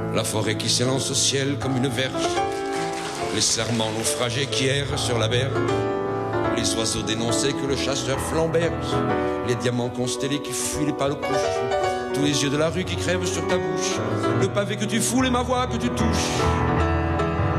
La forêt qui s'élance au ciel comme une verge, les serments naufragés qui errent sur la berge, les oiseaux dénoncés que le chasseur flamberge, les diamants constellés qui fuient les pâles couches, tous les yeux de la rue qui crèvent sur ta bouche, le pavé que tu foules et ma voix que tu touches.